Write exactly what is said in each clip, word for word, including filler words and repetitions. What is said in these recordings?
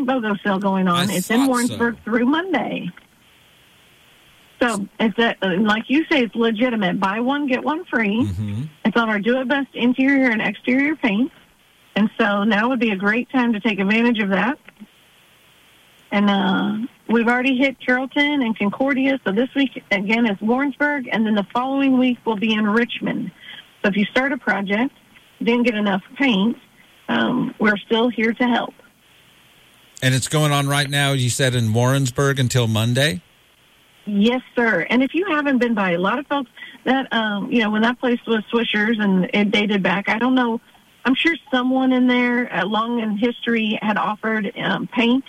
BOGO sale going on. I it's in Warrensburg so. through Monday. So, it's a, like you say, it's legitimate. Buy one, get one free. Mm-hmm. It's on our Do It Best interior and exterior paint. And so now would be a great time to take advantage of that. And uh, we've already hit Carrollton and Concordia. So this week, again, is Warrensburg. And then the following week will be in Richmond. So if you start a project, didn't get enough paint, um, we're still here to help. And it's going on right now, you said, in Warrensburg until Monday? Yes, sir. And if you haven't been by, a lot of folks that, um, you know, when that place was Swishers and it dated back, I don't know, I'm sure someone in there, uh, long in history, had offered um, paint,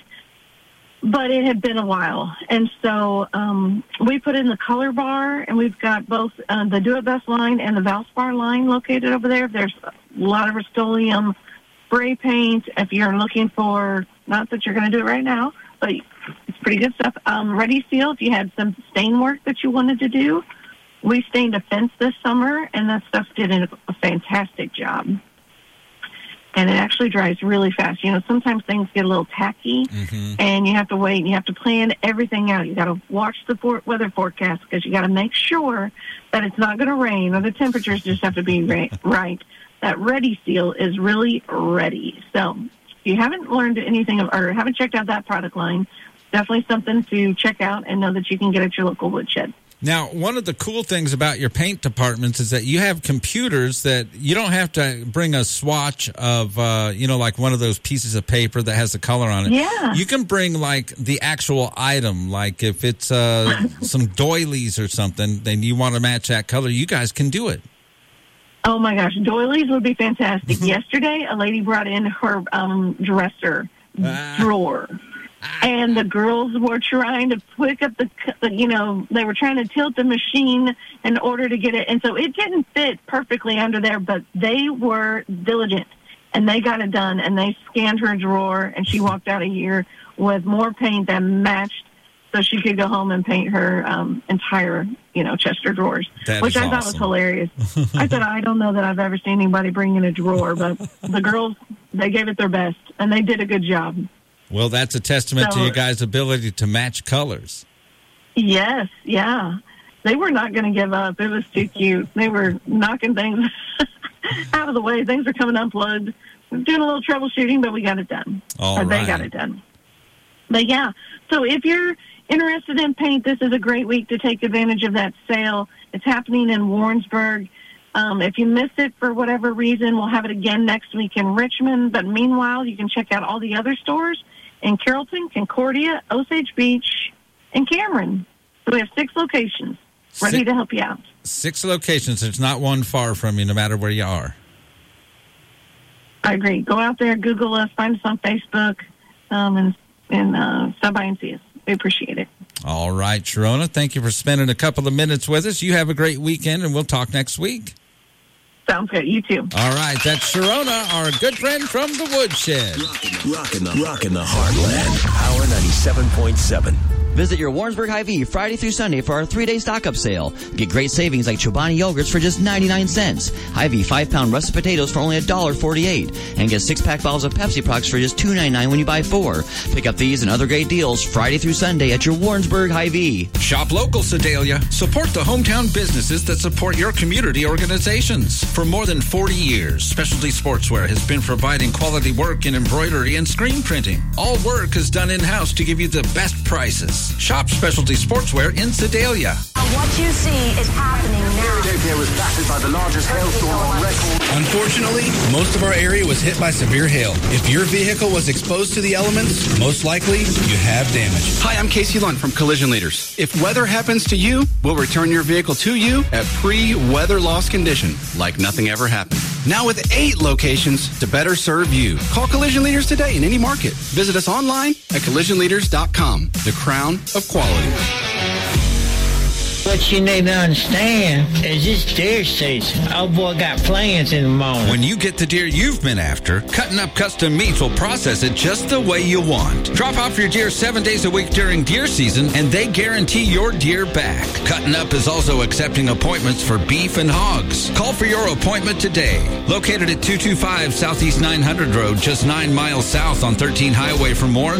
but it had been a while. And so um, we put in the color bar, and we've got both uh, the Do It Best line and the Valspar line located over there. There's a lot of Rust-Oleum spray paint. If you're looking for, not that you're going to do it right now, but it's pretty good stuff. Um, Ready Seal, if you had some stain work that you wanted to do. We stained a fence this summer, and that stuff did a, a fantastic job. And it actually dries really fast. You know, sometimes things get a little tacky, mm-hmm. and you have to wait, and you have to plan everything out. You got to watch the for- weather forecast because you got to make sure that it's not going to rain or the temperatures just have to be ra- right. That Ready Seal is really ready. So if you haven't learned anything of, or haven't checked out that product line, definitely something to check out and know that you can get at your local woodshed. Now, one of the cool things about your paint departments is that you have computers that you don't have to bring a swatch of, uh, you know, like one of those pieces of paper that has the color on it. Yeah. You can bring, like, the actual item. Like, if it's uh, some doilies or something, then you want to match that color, you guys can do it. Oh, my gosh. Doilies would be fantastic. Yesterday, a lady brought in her um, dresser Ah. drawer. And the girls were trying to pick up the, you know, they were trying to tilt the machine in order to get it. And so it didn't fit perfectly under there, but they were diligent. And they got it done. And they scanned her drawer, and she walked out of here with more paint that matched so she could go home and paint her um, entire, you know, chest of drawers, That which is I thought awesome. was hilarious. I said, I don't know that I've ever seen anybody bring in a drawer, but the girls, they gave it their best, and they did a good job. Well, that's a testament So, to you guys' ability to match colors. Yes, yeah. They were not going to give up. It was too cute. They were knocking things out of the way. Things were coming unplugged. Doing a little troubleshooting, but we got it done. All or right. They got it done. But, yeah, so if you're interested in paint, this is a great week to take advantage of that sale. It's happening in Warrensburg. Um, if you miss it for whatever reason, we'll have it again next week in Richmond. But meanwhile, you can check out all the other stores in Carrollton, Concordia, Osage Beach, and Cameron. So we have six locations ready Six- to help you out. Six locations. There's not one far from you, no matter where you are. I agree. Go out there, Google us, find us on Facebook, um, and, and uh, stop by and see us. We appreciate it. All right, Sharona, thank you for spending a couple of minutes with us. You have a great weekend, and we'll talk next week. Sounds good. You too. All right, that's Sharona, our good friend from the Woodshed. Rocking the, rocking the heartland. Power ninety-seven point seven. Visit your Warrensburg Hy-Vee Friday through Sunday for our three-day stock-up sale. Get great savings like Chobani yogurts for just ninety-nine cents. Hy-Vee five-pound russet potatoes for only one dollar forty-eight. And get six-pack bottles of Pepsi products for just two ninety-nine when you buy four. Pick up these and other great deals Friday through Sunday at your Warrensburg Hy-Vee. Shop local, Sedalia. Support the hometown businesses that support your community organizations. For more than forty years, Specialty Sportswear has been providing quality work in embroidery and screen printing. All work is done in-house to give you the best prices. Shop Specialty Sportswear in Sedalia. What you see is happening now. Ethiopia was battered by the largest hailstorm on record. Unfortunately, most of our area was hit by severe hail. If your vehicle was exposed to the elements, most likely you have damage. Hi, I'm Casey Lund from Collision Leaders. If weather happens to you, we'll return your vehicle to you at pre-weather loss condition, like nothing ever happened. Now with eight locations to better serve you. Call Collision Leaders today in any market. Visit us online at collision leaders dot com. The crown of quality. What you need to understand is it's deer season. Old boy got plans in the morning. When you get the deer you've been after, Cutting Up Custom Meats will process it just the way you want. Drop off your deer seven days a week during deer season, and they guarantee your deer back. Cutting Up is also accepting appointments for beef and hogs. Call for your appointment today. Located at two two five Southeast nine hundred Road, just nine miles south on thirteen Highway from Warren.